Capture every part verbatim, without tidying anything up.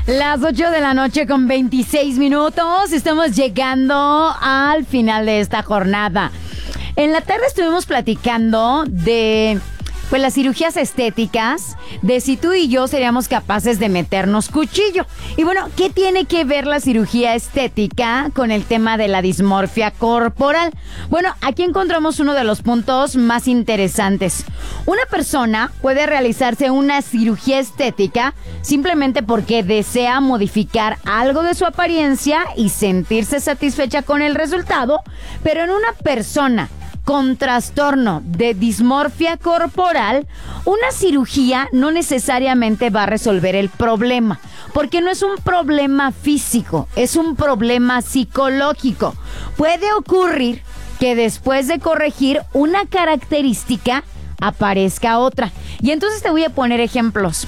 Las ocho de la noche con veintiséis minutos. Estamos llegando al final de esta jornada. En la tarde estuvimos platicando de pues las cirugías estéticas, de si tú y yo seríamos capaces de meternos cuchillo. Y bueno, ¿qué tiene que ver la cirugía estética con el tema de la dismorfia corporal? Bueno, aquí encontramos uno de los puntos más interesantes. Una persona puede realizarse una cirugía estética simplemente porque desea modificar algo de su apariencia y sentirse satisfecha con el resultado, pero en una persona con trastorno de dismorfia corporal, una cirugía no necesariamente va a resolver el problema, porque no es un problema físico, es un problema psicológico. Puede ocurrir que después de corregir una característica, aparezca otra. Y entonces te voy a poner ejemplos.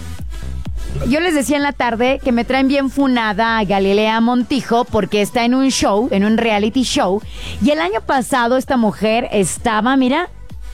Yo les decía en la tarde que me traen bien funada a Galilea Montijo porque está en un show, en un reality show. Y el año pasado esta mujer estaba, mira,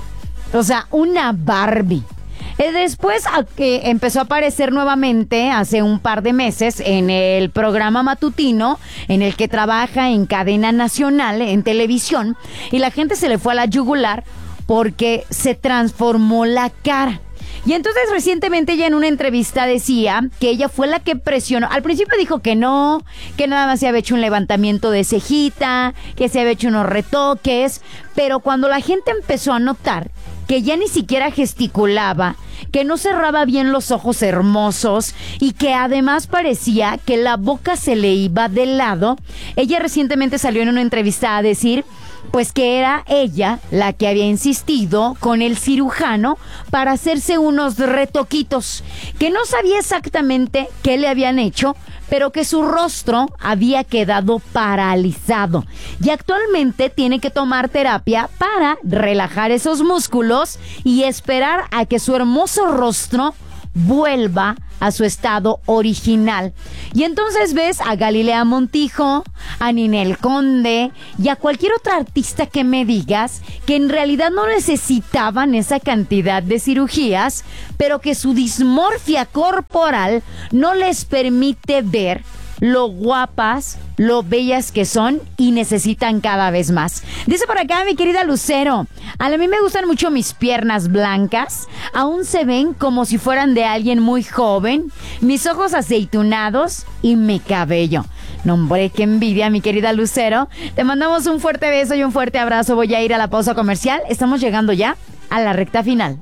o sea, una Barbie. Después que empezó a aparecer nuevamente hace un par de meses en el programa matutino en el que trabaja en cadena nacional, en televisión. Y la gente se le fue a la yugular porque se transformó la cara. Y entonces recientemente ella en una entrevista decía que ella fue la que presionó. Al principio dijo que no, que nada más se había hecho un levantamiento de cejita, que se había hecho unos retoques, pero cuando la gente empezó a notar que ya ni siquiera gesticulaba, que no cerraba bien los ojos hermosos y que además parecía que la boca se le iba de lado, ella recientemente salió en una entrevista a decir pues que era ella la que había insistido con el cirujano para hacerse unos retoquitos, que no sabía exactamente qué le habían hecho, pero que su rostro había quedado paralizado y actualmente tiene que tomar terapia para relajar esos músculos y esperar a que su hermoso rostro vuelva a su estado original. Y entonces ves a Galilea Montijo, a Ninel Conde y a cualquier otra artista que me digas que en realidad no necesitaban esa cantidad de cirugías, pero que su dismorfia corporal no les permite ver lo guapas, lo bellas que son y necesitan cada vez más. Dice por acá mi querida Lucero, a mí me gustan mucho mis piernas blancas, aún se ven como si fueran de alguien muy joven, mis ojos aceitunados y mi cabello. No, hombre, qué envidia, mi querida Lucero. Te mandamos un fuerte beso y un fuerte abrazo. Voy a ir a la pausa comercial. Estamos llegando ya a la recta final.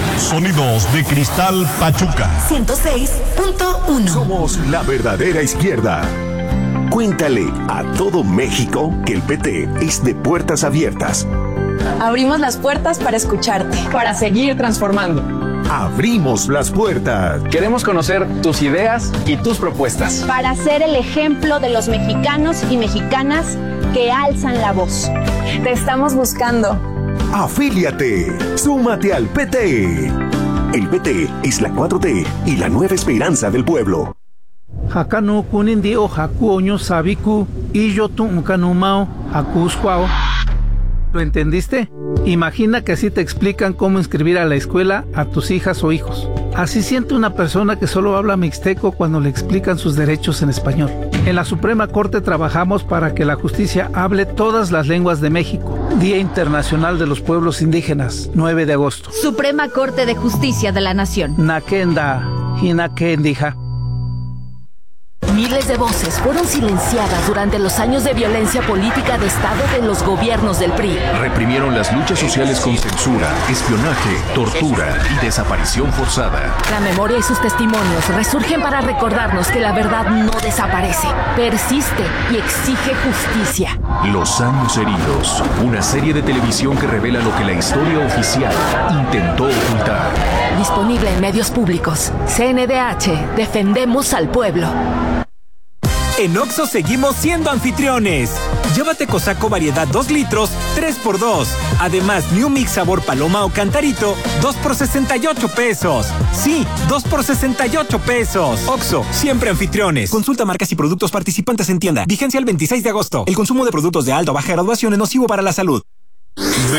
Sonidos de Cristal Pachuca ciento seis punto uno. Somos la verdadera izquierda. Cuéntale a todo México que el P T es de puertas abiertas. Abrimos las puertas para escucharte, para seguir transformando. Abrimos las puertas. Queremos conocer tus ideas y tus propuestas. Para ser el ejemplo de los mexicanos y mexicanas que alzan la voz. Te estamos buscando. Afíliate, súmate al P T. El P T es la cuatro T y la nueva esperanza del pueblo. Hakanu kunindi o hakuoño sabiku y yo tu ukanumao hakusquao. ¿Lo entendiste? Imagina que así te explican cómo inscribir a la escuela a tus hijas o hijos. Así siente una persona que solo habla mixteco cuando le explican sus derechos en español. En la Suprema Corte trabajamos para que la justicia hable todas las lenguas de México. Día Internacional de los Pueblos Indígenas, nueve de agosto. Suprema Corte de Justicia de la Nación. Nakenda, Hinakendija. Miles de voces fueron silenciadas durante los años de violencia política de Estado de los gobiernos del P R I. Reprimieron las luchas sociales con censura, espionaje, tortura y desaparición forzada. La memoria y sus testimonios resurgen para recordarnos que la verdad no desaparece, persiste y exige justicia. Los años heridos, una serie de televisión que revela lo que la historia oficial intentó ocultar. Disponible en medios públicos. C N D H, defendemos al pueblo. En Oxxo seguimos siendo anfitriones. Llévate Cosaco variedad dos litros, tres por dos. Además, New Mix sabor paloma o cantarito, dos por sesenta y ocho pesos. Sí, dos por sesenta y ocho pesos. Oxxo, siempre anfitriones. Consulta marcas y productos participantes en tienda. Vigencia el veintiséis de agosto. El consumo de productos de alta o baja graduación es nocivo para la salud.